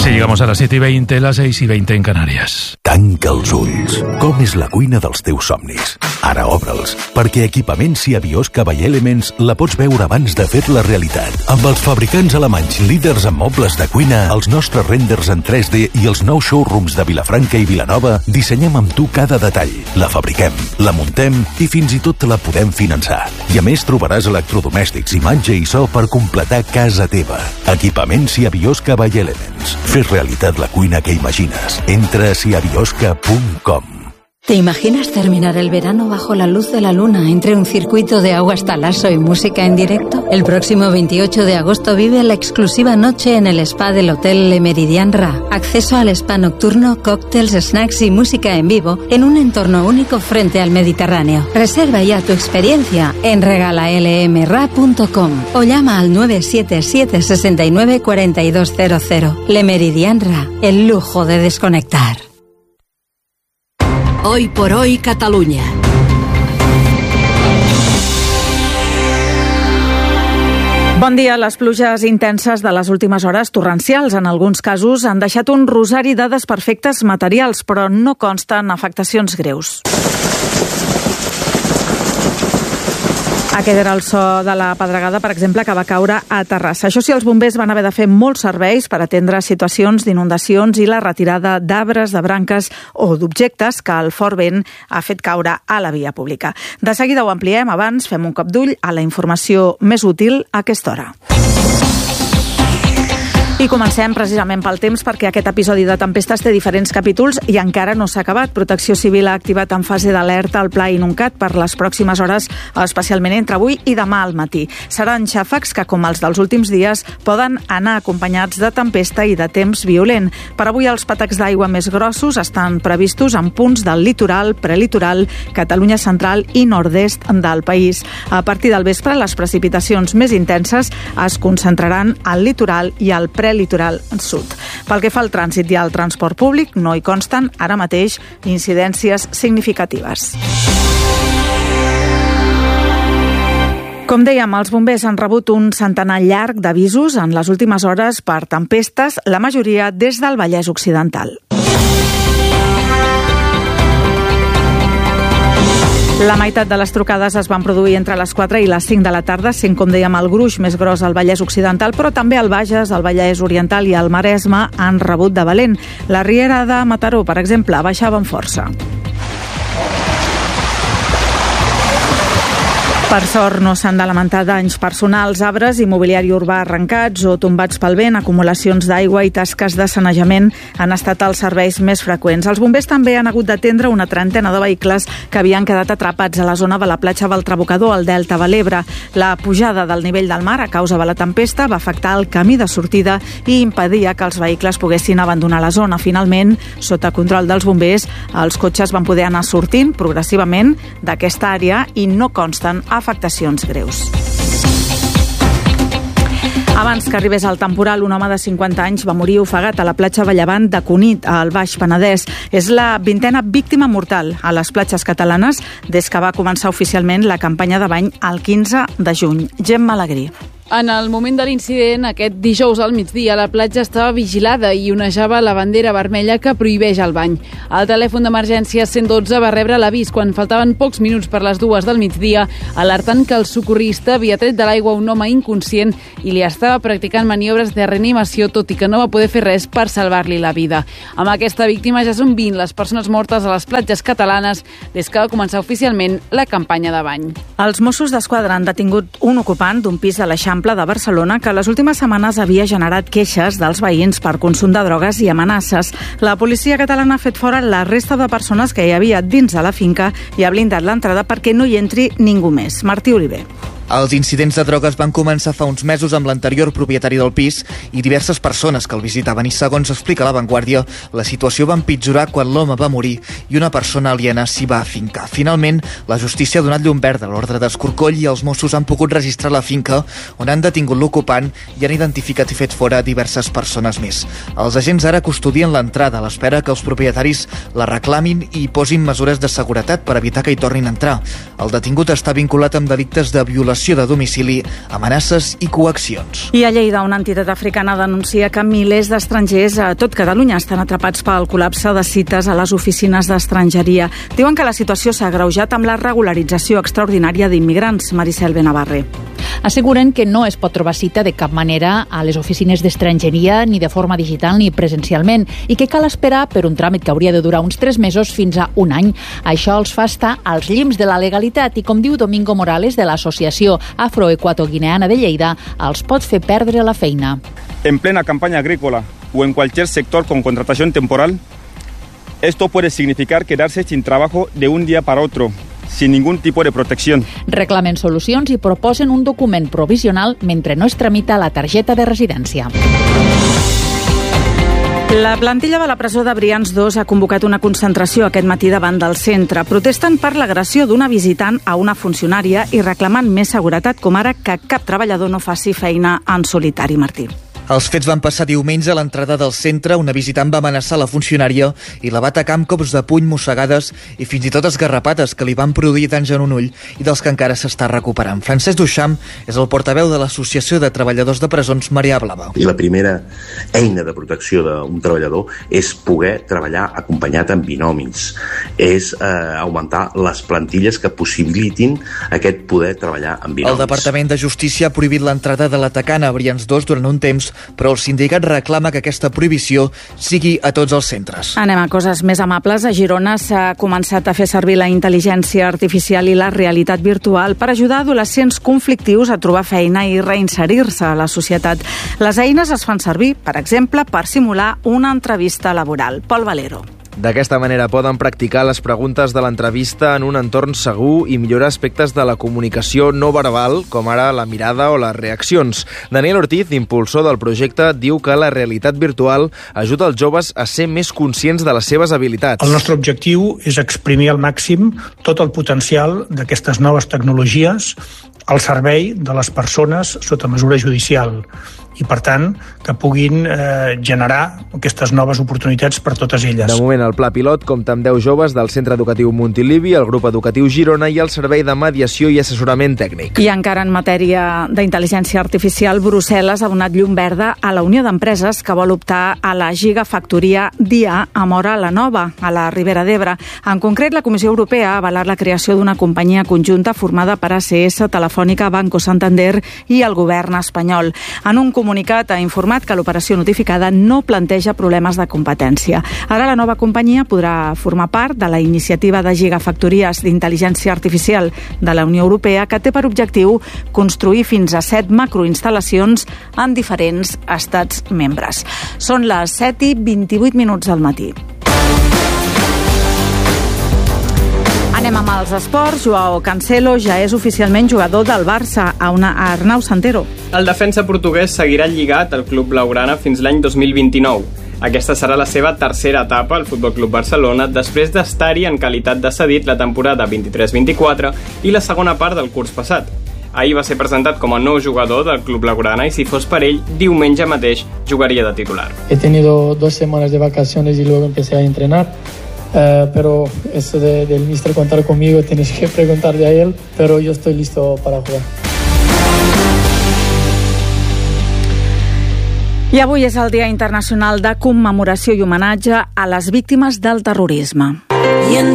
Sí, llegamos a las 7:20, las 6:20 en Canarias. Tanca els ulls. Com és la cuina dels teus somnis? Ara obre'ls, perquè Equipaments Cia Biosca by Elements la pots veure abans de fer-la realitat. Amb els fabricants alemanys líders en mobles de cuina, els nostres renders en 3D i els nous showrooms de Vilafranca i Vilanova, dissenyem amb tu cada detall. La fabriquem, la muntem i fins i tot la podem finançar. I a més trobaràs electrodomèstics, imatge i so per completar casa teva. Equipaments Cia Biosca by Elements. Fes realitat la cuina que imagines. Entra a ciabiosca.com. ¿Te imaginas terminar el verano bajo la luz de la luna entre un circuito de aguas talaso y música en directo? El próximo 28 de agosto vive la exclusiva noche en el spa del Hotel Le Méridien Ra. Acceso al spa nocturno, cócteles, snacks y música en vivo en un entorno único frente al Mediterráneo. Reserva ya tu experiencia en regalalmra.com o llama al 977 69 4200. Le Méridien Ra, el lujo de desconectar. Hoy por hoy, Catalunya. Bon dia. Les pluges intenses de les últimes hores, torrencials en alguns casos, han deixat un rosari de desperfectes materials, però no consten afectacions greus. Aquest era el so de la pedregada, per exemple, que va caure a Terrassa. Això sí, els bombers van haver de fer molts serveis per atendre situacions d'inundacions i la retirada d'arbres, de branques o d'objectes que el fort vent ha fet caure a la via pública. De seguida ho ampliem, abans fem un cop d'ull a la informació més útil a aquesta hora. I comencem precisament pel temps, perquè aquest episodi de tempestes té diferents capítols i encara no s'ha acabat. Protecció Civil ha activat en fase d'alerta el Pla Inuncat per les pròximes hores, especialment entre avui i demà al matí. Seran xàfecs que, com els dels últims dies, poden anar acompanyats de tempesta i de temps violent. Per avui els patacs d'aigua més grossos estan previstos en punts del litoral, prelitoral, Catalunya central i nord-est del país. A partir del vespre, les precipitacions més intenses es concentraran al litoral i al prelitoral sud. Pel que fa al trànsit i al transport públic, no hi consten ara mateix incidències significatives. Com dèiem, els bombers han rebut un centenar llarg d'avisos en les últimes hores per tempestes, la majoria des del Vallès Occidental. La meitat de les trucades es van produir entre les 4 i les 5 de la tarda, sent, com dèiem, el gruix més gros al Vallès Occidental, però també el Bages, el Vallès Oriental i el Maresme han rebut de valent. La Riera de Mataró, per exemple, baixava amb força. Per sort no s'han de lamentar danys personals, arbres i mobiliari urbà arrencats o tombats pel vent, acumulacions d'aigua i tasques de sanejament han estat els serveis més freqüents. Els bombers també han hagut d'atendre una trentena de vehicles que havien quedat atrapats a la zona de la platja del Trabocador, al Delta de l'Ebre. La pujada del nivell del mar a causa de la tempesta va afectar el camí de sortida i impedia que els vehicles poguessin abandonar la zona. Finalment, sota control dels bombers, els cotxes van poder anar sortint progressivament d'aquesta àrea i no consten afectacions greus. Abans que arribés el temporal, un home de 50 anys va morir ofegat a la platja Vallevant de Cunit, al Baix Penedès. És la 20a víctima mortal a les platges catalanes des que va començar oficialment la campanya de bany el 15 de juny. Gemma Alegrí. En el moment de l'incident, aquest dijous al migdia, la platja estava vigilada i onejava la bandera vermella que prohibeix el bany. El telèfon d'emergència 112 va rebre l'avís quan faltaven pocs minuts per les 2 del migdia, alertant que el socorrista havia tret de l'aigua un home inconscient i li estava practicant maniobres de reanimació, tot i que no va poder fer res per salvar-li la vida. Amb aquesta víctima ja són 20 les persones mortes a les platges catalanes des que va començar oficialment la campanya de bany. Els Mossos d'Esquadra han detingut un ocupant d'un pis de l'Eixample de Barcelona que les últimes setmanes havia generat queixes dels veïns per consum de drogues i amenaces. La policia catalana ha fet fora la resta de persones que hi havia dins de la finca i ha blindat l'entrada perquè no hi entri ningú més. Martí Oliver. Els incidents de drogues van començar fa uns mesos amb l'anterior propietari del pis i diverses persones que el visitaven i, segons explica La Vanguardia, la situació va empitjorar quan l'home va morir i una persona aliena s'hi va afincar. Finalment, la justícia ha donat llum verda a l'ordre d'escorcoll i els Mossos han pogut registrar la finca on han detingut l'ocupant i han identificat i fet fora diverses persones més. Els agents ara custodien l'entrada a l'espera que els propietaris la reclamin i posin mesures de seguretat per evitar que hi tornin a entrar. El detingut està vinculat amb delictes de violació privació de domicili, amenaces i coaccions. I a Lleida, una entitat africana denuncia que milers d'estrangers a tot Catalunya estan atrapats pel col·lapse de cites a les oficines d'estrangeria. Diuen que la situació s'ha agreujat amb la regularització extraordinària d'immigrants. Maricel Benavarre. Asseguren que no es pot trobar cita de cap manera a les oficines d'estrangeria, ni de forma digital ni presencialment, i que cal esperar per un tràmit que hauria de durar uns 3 mesos fins a un any. Això els fa estar als llims de la legalitat i, com diu Domingo Morales de l'Associació Afroequatoguineana de Lleida, els pot fer perdre la feina. En plena campaña agrícola o en cualquier sector con contratación temporal, esto puede significar quedarse sin trabajo de un día para otro, sin ningún tipo de protección. Reclamen solucions i proposen un document provisional mentre no es tramita la targeta de residència. La plantilla de la presó de Brians 2 ha convocat una concentració aquest matí davant del centre. Protesten per l'agressió d'una visitant a una funcionària i reclamant més seguretat, com ara que cap treballador no faci feina en solitari, Martí. Els fets van passar diumenge a l'entrada del centre. Una visitant va amenaçar la funcionària i la va atacar amb cops de puny, mossegades i fins i tot esgarrapades que li van produir danys en un ull i dels que encara s'està recuperant. Francesc Duchamp és el portaveu de l'Associació de Treballadors de Presons Marea Blava. I la primera eina de protecció d'un treballador és poder treballar acompanyat amb binomis, és augmentar les plantilles que possibilitin aquest poder treballar amb binomis. El Departament de Justícia ha prohibit l'entrada de l'atacant a Brians 2 durant un temps, però el sindicat reclama que aquesta prohibició sigui a tots els centres. Anem a coses més amables. A Girona s'ha començat a fer servir la intel·ligència artificial i la realitat virtual per ajudar adolescents conflictius a trobar feina i reinserir-se a la societat. Les eines es fan servir, per exemple, per simular una entrevista laboral. Pol Valero. D'aquesta manera poden practicar les preguntes de l'entrevista en un entorn segur i millorar aspectes de la comunicació no verbal, com ara la mirada o les reaccions. Daniel Ortiz, impulsor del projecte, diu que la realitat virtual ajuda els joves a ser més conscients de les seves habilitats. El nostre objectiu és exprimir al màxim tot el potencial d'aquestes noves tecnologies al servei de les persones sota mesura judicial i, per tant, que puguin generar aquestes noves oportunitats per totes elles. De moment, el pla pilot compta amb 10 joves del Centre Educatiu Montilivi, el Grup Educatiu Girona i el Servei de Mediació i Assessorament Tècnic. I encara en matèria d'intel·ligència artificial, Brussel·les ha donat llum verda a la Unió d'Empreses que vol optar a la gigafactoria d'IA a Móra la Nova, a la Ribera d'Ebre. En concret, la Comissió Europea ha avalat la creació d'una companyia conjunta formada per ACS, Telefònica, Banco Santander i el govern espanyol. En un comunicat ha informat que l'operació notificada no planteja problemes de competència. Ara la nova companyia podrà formar part de la iniciativa de gigafactories d'intel·ligència artificial de la Unió Europea, que té per objectiu construir fins a 7 macroinstal·lacions en diferents estats membres. Són les 7:28 del matí. Anem amb els esports. Joao Cancelo ja és oficialment jugador del Barça, a Arnau Santero. El defensa portuguès seguirà lligat al club blaugrana fins l'any 2029. Aquesta serà la seva tercera etapa al Futbol Club Barcelona, després d'estar-hi en qualitat de cedit la temporada 23-24 i la segona part del curs passat. Ahir va ser presentat com a nou jugador del club blaugrana i, si fos per ell, diumenge mateix jugaria de titular. He tenido 2 semanas de vacaciones y luego empecé a entrenar. Pero eso del míster contar conmigo tienes que preguntarle a él, pero yo estoy listo para jugar. I avui és el Dia Internacional de Commemoració i Homenatge a les víctimes del terrorisme.